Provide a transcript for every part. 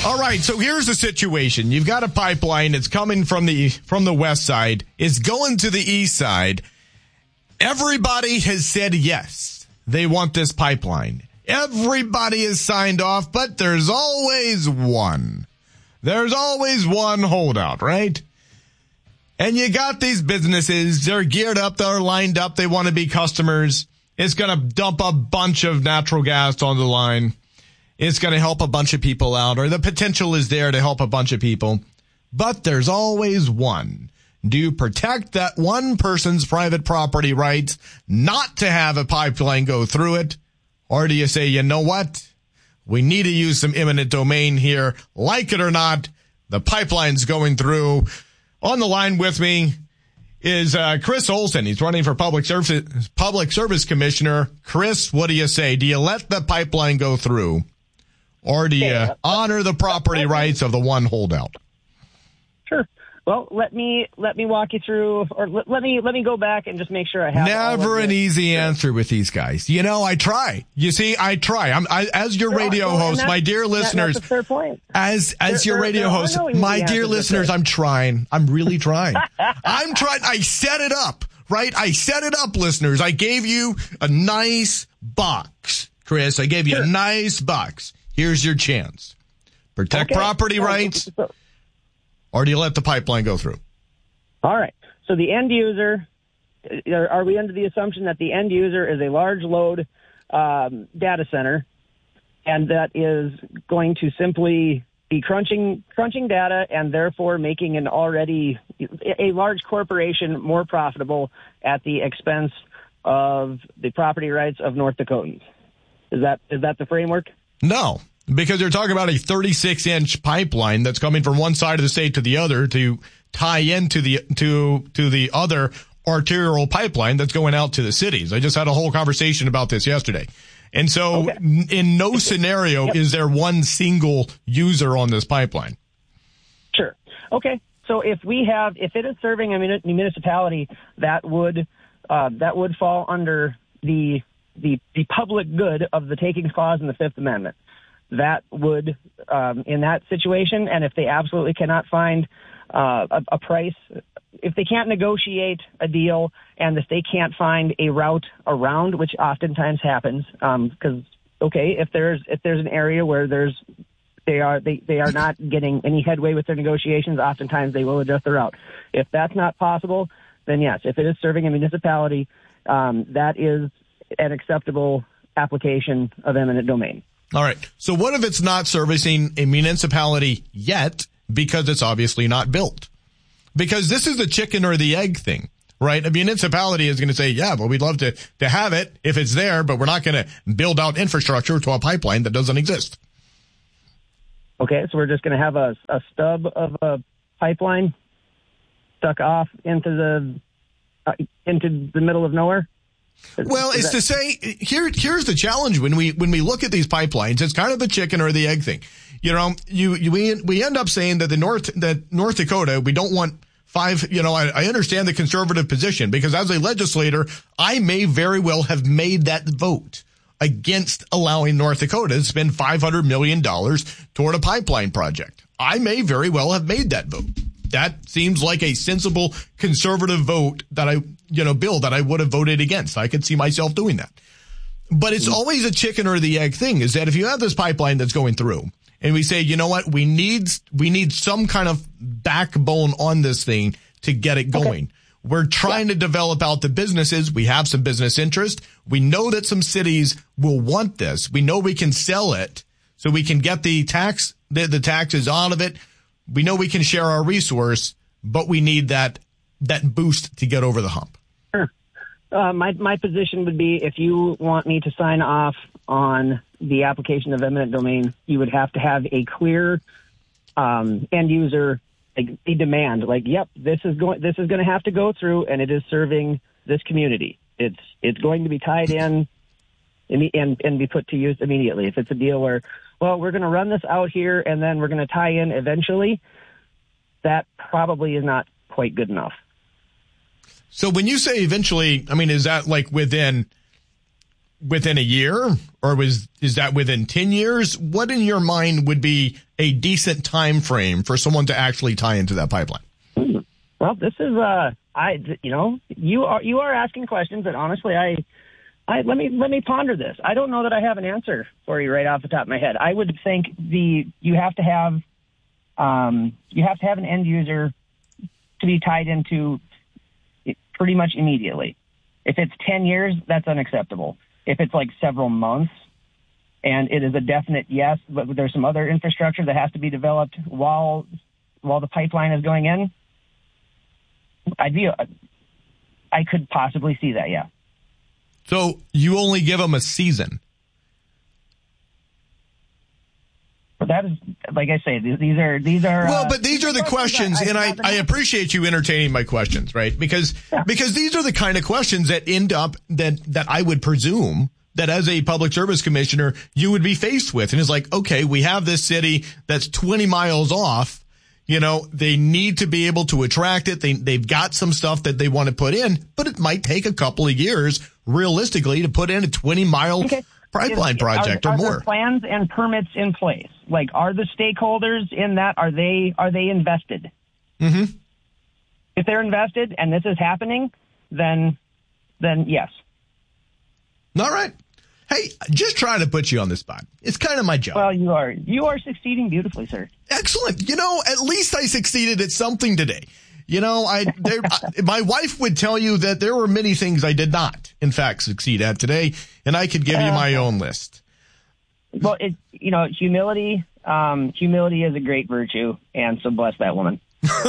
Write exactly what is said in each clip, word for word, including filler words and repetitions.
All right, so here's the situation. You've got a pipeline. It's coming from the from the west side. It's going to the east side. Everybody has said yes. They want this pipeline. Everybody has signed off, but there's always one. There's always one holdout, right? And you got these businesses. They're geared up. They're lined up. They want to be customers. It's going to dump a bunch of natural gas on the line. It's going to help a bunch of people out, or the potential is there to help a bunch of people. But there's always one. Do you protect that one person's private property rights not to have a pipeline go through it? Or do you say, you know what? We need to use some eminent domain here. Like it or not, the pipeline's going through. On the line with me is uh, Chris Olson. He's running for public service, public service commissioner. Chris, what do you say? Do you let the pipeline go through? Or do you yeah. honor the property rights of the one holdout? Sure. Well, let me let me walk you through, or let, let me let me go back and just make sure I have. Never an easy sure. answer with these guys. You know, I try. You see, I try. I'm I, as your radio well, host, my dear listeners. That's a fair point. As as there, your radio there host, no my dear listeners, I'm trying. I'm really trying. I'm trying. I set it up, right? I set it up, listeners. I gave you a nice box, Chris. I gave you sure. a nice box. Here's your chance. Protect okay. property rights, or do you let the pipeline go through? All right. So the end user, are we under the assumption that the end user is a large load um, data center, and that is going to simply be crunching crunching data and therefore making an already a large corporation more profitable at the expense of the property rights of North Dakotans? Is that is that the framework? No, because they're talking about a thirty-six inch pipeline that's coming from one side of the state to the other to tie into the to to the other arterial pipeline that's going out to the cities. I just had a whole conversation about this yesterday. And so okay. in no scenario yep. is there one single user on this pipeline. Sure. Okay. So if we have, if it is serving a municipality, that would uh, that would fall under the the the public good of the takings clause in the Fifth Amendment. That would, um, in that situation, and if they absolutely cannot find uh, a, a price, if they can't negotiate a deal, and if they can't find a route around, which oftentimes happens, because um, okay, if there's if there's an area where there's they are they, they are not getting any headway with their negotiations, oftentimes they will adjust the route. If that's not possible, then yes, if it is serving a municipality, um, that is an acceptable application of eminent domain. All right. So what if it's not servicing a municipality yet because it's obviously not built? Because this is the chicken or the egg thing, right? A municipality is going to say, yeah, well, we'd love to, to have it if it's there, but we're not going to build out infrastructure to a pipeline that doesn't exist. Okay. So we're just going to have a, a stub of a pipeline stuck off into the, uh, into the middle of nowhere. Well, it's to say, here, here's the challenge when we, when we look at these pipelines, it's kind of the chicken or the egg thing. You know, you, you, we, we end up saying that the North, that North Dakota, we don't want five, you know, I, I understand the conservative position because as a legislator, I may very well have made that vote against allowing North Dakota to spend five hundred million dollars toward a pipeline project. I may very well have made that vote. That seems like a sensible conservative vote that I, you know, bill that I would have voted against. I could see myself doing that. But it's always a chicken or the egg thing is that if you have this pipeline that's going through and we say, you know what, we need, we need some kind of backbone on this thing to get it going. Okay. We're trying yeah. to develop out the businesses. We have some business interest. We know that some cities will want this. We know we can sell it so we can get the tax, the, the taxes out of it. We know we can share our resource, but we need that that boost to get over the hump. Sure. Uh, my my position would be if you want me to sign off on the application of eminent domain, you would have to have a clear um, end user a, a demand. Like, yep, this is going this is going to have to go through, and it is serving this community. It's it's going to be tied in and and, and be put to use immediately. If it's a deal where, well, we're going to run this out here and then we're going to tie in eventually, that probably is not quite good enough. So when you say eventually, I mean, is that like within within a year, or was is that within ten years? What in your mind would be a decent time frame for someone to actually tie into that pipeline? Well, this is uh, I you know you are you are asking questions that honestly I, I let me let me ponder this. I don't know that I have an answer for you right off the top of my head. I would think the you have to have um, you have to have an end user to be tied into it pretty much immediately. If it's ten years, that's unacceptable. If it's like several months and it is a definite yes, but there's some other infrastructure that has to be developed while while the pipeline is going in, I'd be, I could possibly see that, yeah. So you only give them a season. But that is, like I say, these are, these are. Well, uh, but these are the questions, and I, I appreciate you entertaining my questions, right? Because, yeah. because these are the kind of questions that end up, that, that I would presume that as a public service commissioner, you would be faced with. And it's like, okay, we have this city that's twenty miles off. You know, they need to be able to attract it. They, they've got some stuff that they want to put in, but it might take a couple of years realistically to put in a twenty mile okay. pipeline is, project are, or are more. There plans and permits in place? Like, are the stakeholders in that, are they, are they invested? Mm-hmm. If they're invested and this is happening, then, then yes. All right. Hey, just trying to put you on the spot. It's kind of my job. Well, you are, you are succeeding beautifully, sir. Excellent. You know, at least I succeeded at something today. You know, I, there, I my wife would tell you that there were many things I did not, in fact, succeed at today, and I could give uh, you my own list. Well, it, you know, humility, um, humility is a great virtue, and so bless that woman.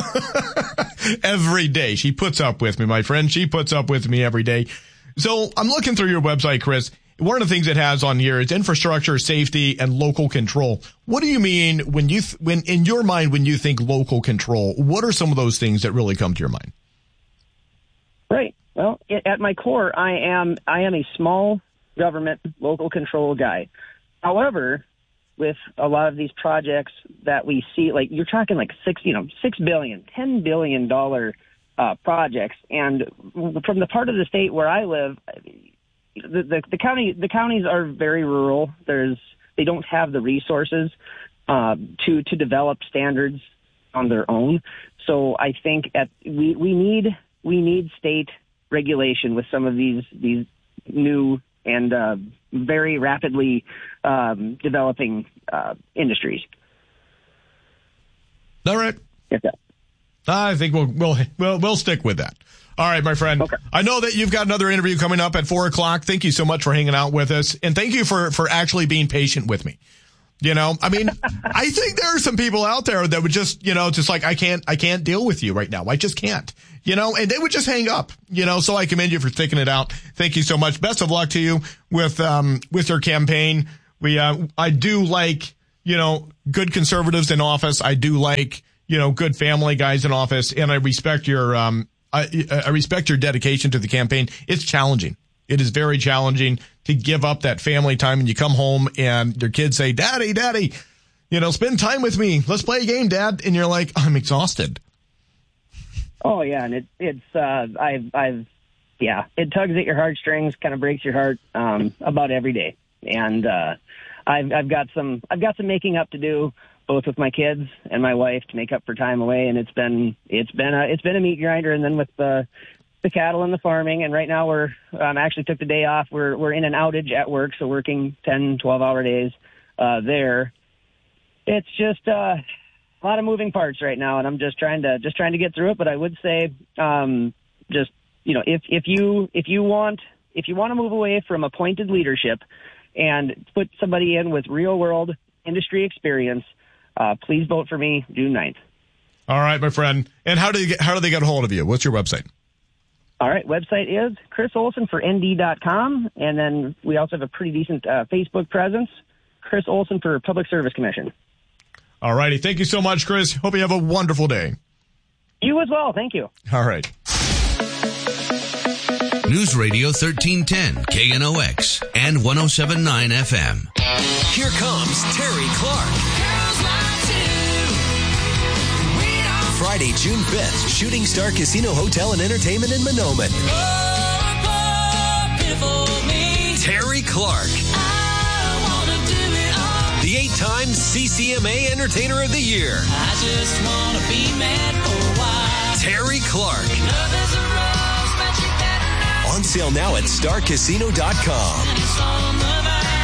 Every day. She puts up with me, my friend. She puts up with me every day. So I'm looking through your website, Chris. One of the things it has on here is infrastructure, safety, and local control. What do you mean when you, th- when in your mind, when you think local control, what are some of those things that really come to your mind? Right. Well, at my core, I am, I am a small government local control guy. However, with a lot of these projects that we see, like you're talking like six, you know, six billion, ten billion dollar uh, projects, and from the part of the state where I live, the, the the county the counties are very rural. There's they don't have the resources uh, to to develop standards on their own. So I think at we we need we need state regulation with some of these these new and uh, very rapidly um, developing uh, industries. All right. Yes, sir. I think we'll we'll we'll we'll stick with that. All right, my friend. Okay. I know that you've got another interview coming up at four o'clock. Thank you so much for hanging out with us, and thank you for for actually being patient with me. You know, I mean, I think there are some people out there that would just, you know, just like, I can't, I can't deal with you right now. I just can't, you know, and they would just hang up, you know, so I commend you for sticking it out. Thank you so much. Best of luck to you with, um, with your campaign. We, uh, I do like, you know, good conservatives in office. I do like, you know, good family guys in office, and I respect your, um, I, I respect your dedication to the campaign. It's challenging. It is very challenging to give up that family time, and you come home and your kids say, Daddy, Daddy, you know, spend time with me. Let's play a game, Dad. And you're like, I'm exhausted. Oh yeah. And it, it's, uh, I've, I've, yeah, it tugs at your heartstrings, kind of breaks your heart, um, about every day. And, uh, I've, I've got some, I've got some making up to do, both with my kids and my wife, to make up for time away. And it's been, it's been a, it's been a meat grinder. And then with the, the cattle and the farming, and right now we're um, actually took the day off. We're we're in an outage at work, so working ten, twelve hour days uh, there. It's just uh, a lot of moving parts right now, and I'm just trying to just trying to get through it. But I would say, um, just you know, if if you if you want if you want to move away from appointed leadership and put somebody in with real world industry experience, uh, please vote for me June ninth. All right, my friend. And how do you get, how do they get a hold of you? What's your website? All right, website is Chris Olson for N D dot com, and then we also have a pretty decent uh, Facebook presence, Chris Olson for Public Service Commission. All righty, thank you so much, Chris. Hope you have a wonderful day. You as well, thank you. All right. News Radio thirteen ten, K N O X, and one oh seven point nine F M. Here comes Terry Clark. Friday, June fifth, Shooting Star Casino Hotel and Entertainment in Monoman. Terry Clark. I wanna do it all. The eight-time C C M A Entertainer of the Year. I just wanna be mad for a while. Terry Clark. Love is a rose, but you better not. On sale now at star casino dot com. It's on the vine.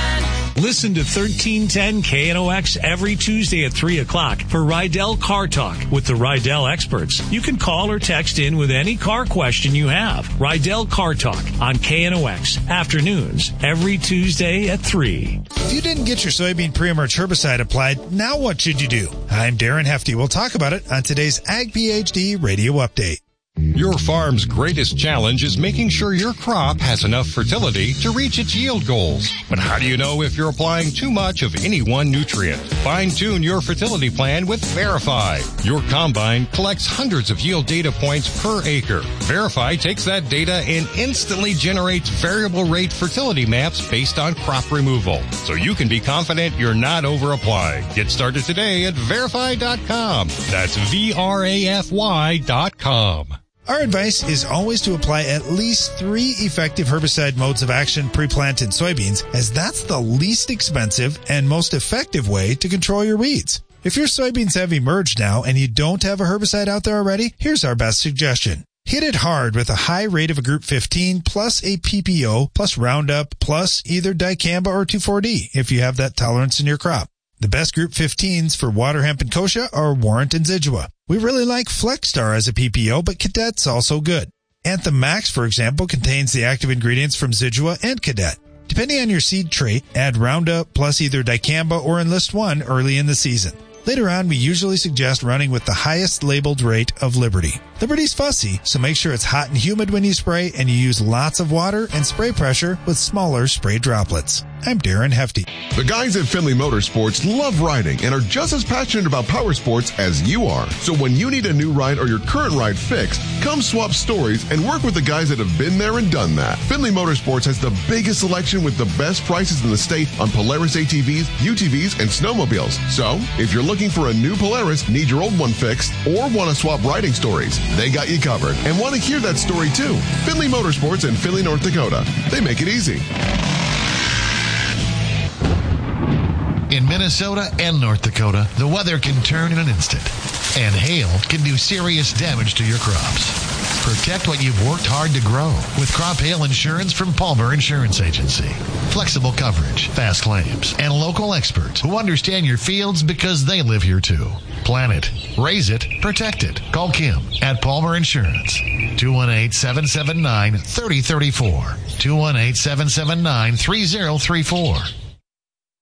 Listen to thirteen ten K N O X every Tuesday at three o'clock for Rydell Car Talk with the Rydell experts. You can call or text in with any car question you have. Rydell Car Talk on K N O X afternoons every Tuesday at three. If you didn't get your soybean pre-emerge herbicide applied, now what should you do? I'm Darren Hefty. We'll talk about it on today's Ag PhD Radio Update. Your farm's greatest challenge is making sure your crop has enough fertility to reach its yield goals. But how do you know if you're applying too much of any one nutrient? Fine-tune your fertility plan with Verify. Your combine collects hundreds of yield data points per acre. Verify takes that data and instantly generates variable rate fertility maps based on crop removal. So you can be confident you're not over-applying. Get started today at verify dot com. That's V R A F Y dot com. Our advice is always to apply at least three effective herbicide modes of action pre-plant in soybeans, as that's the least expensive and most effective way to control your weeds. If your soybeans have emerged now and you don't have a herbicide out there already, here's our best suggestion. Hit it hard with a high rate of a Group fifteen plus a P P O plus Roundup plus either dicamba or two four D if you have that tolerance in your crop. The best Group fifteens for water hemp and kochia are Warrant and Zidua. We really like Flexstar as a P P O, but Cadet's also good. Anthem Max, for example, contains the active ingredients from Zidua and Cadet. Depending on your seed trait, add Roundup plus either dicamba or Enlist One early in the season. Later on, we usually suggest running with the highest labeled rate of Liberty. Liberty's fussy, so make sure it's hot and humid when you spray and you use lots of water and spray pressure with smaller spray droplets. I'm Darren Hefty. The guys at Finley Motorsports love riding and are just as passionate about power sports as you are. So when you need a new ride or your current ride fixed, come swap stories and work with the guys that have been there and done that. Finley Motorsports has the biggest selection with the best prices in the state on Polaris A T Vs, U T Vs, and snowmobiles. So if you're looking for a new Polaris, need your old one fixed, or want to swap riding stories, they got you covered and want to hear that story too. Finley Motorsports in Finley, North Dakota. They make it easy. In Minnesota and North Dakota, the weather can turn in an instant, and hail can do serious damage to your crops. Protect what you've worked hard to grow with crop hail insurance from Palmer Insurance Agency. Flexible coverage, fast claims, and local experts who understand your fields because they live here too. Plan it, raise it, protect it. Call Kim at Palmer Insurance. two one eight, seven seven nine, three zero three four. two one eight, seven seven nine, three zero three four.